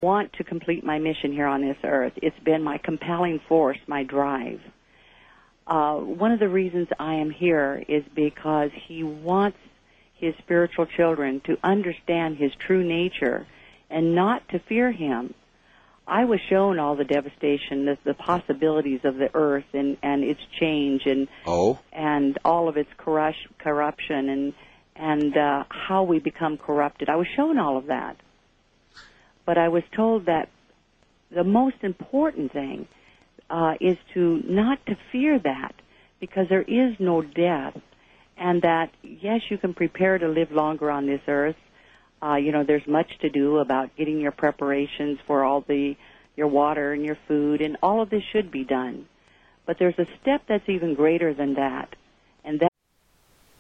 want to complete my mission here on this earth. It's been my compelling force, my drive. One of the reasons I am here is because he wants his spiritual children to understand his true nature and not to fear him. I was shown all the devastation, the possibilities of the earth and its change and all of its corruption and how we become corrupted. I was shown all of that. But I was told that the most important thing is not to fear that, because there is no death, and that, yes, you can prepare to live longer on this earth. There's much to do about getting your preparations for all your water and your food, and all of this should be done. But there's a step that's even greater than that,